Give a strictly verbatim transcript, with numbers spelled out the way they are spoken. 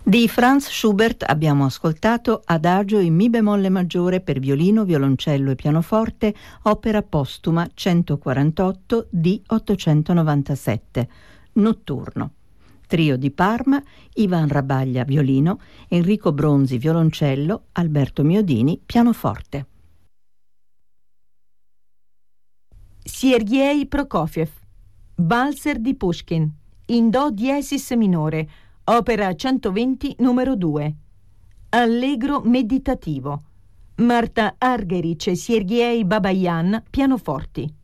Di Franz Schubert abbiamo ascoltato Adagio in Mi bemolle maggiore per violino, violoncello e pianoforte, opera postuma centoquarantotto di ottocentonovantasette, notturno. Trio di Parma, Ivan Rabaglia violino, Enrico Bronzi violoncello, Alberto Miodini pianoforte. Sergei Prokofiev, Valzer di Pushkin, in do diesis minore, opera centoventi numero due. Allegro meditativo. Marta Argerich e Sergei Babayan pianoforti.